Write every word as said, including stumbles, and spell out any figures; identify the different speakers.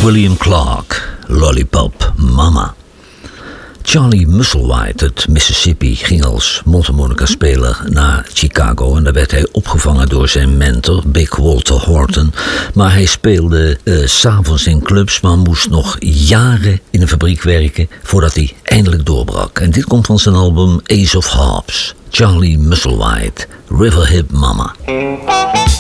Speaker 1: William Clark, Lollipop Mama. Charlie Musselwhite uit Mississippi ging als mondharmonica-speler naar Chicago en daar werd hij opgevangen door zijn mentor, Big Walter Horton. Maar hij speelde uh, 's avonds in clubs, maar moest nog jaren in een fabriek werken voordat hij eindelijk doorbrak. En dit komt van zijn album Ace of Harps, Charlie Musselwhite, River Hip Mama.